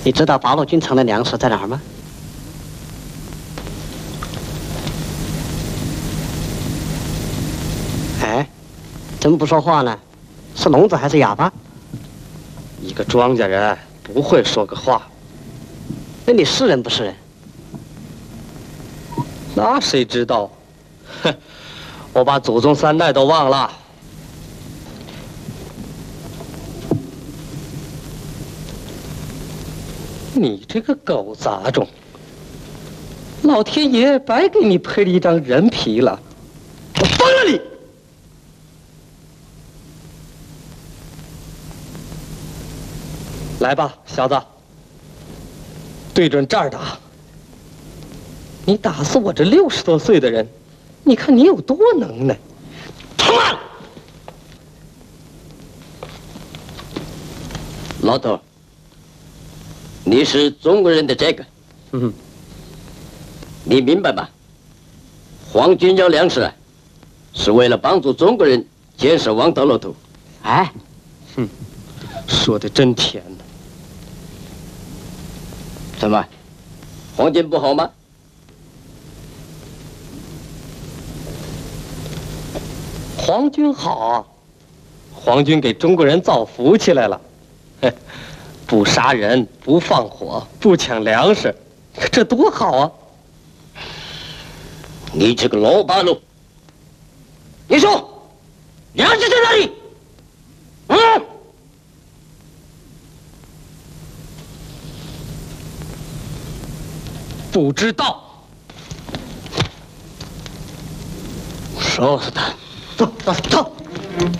你知道八路军城的粮食在哪儿吗？哎，怎么不说话呢？是聋子还是哑巴？ 一个庄稼人不会说个话。 那你是人不是人？ 那谁知道？哼，我把祖宗3代都忘了。你这个狗杂种！老天爷白给你配了一张人皮了，我疯了你！来吧，小子，对准这儿打！你打死我这60多岁的人，你看你有多能耐！他妈！ 老头，你是中国人的这个，你明白吧？皇军要粮食，是为了帮助中国人建设王道路途。 哎， 说的真甜呢。 怎么，皇军不好吗？ 皇军好啊，皇军给中国人造福气来了，不杀人，不放火，不抢粮食，这多好啊！ 你这个老八路，你说粮食在哪里？ 不知道， 说死他！ 走走走！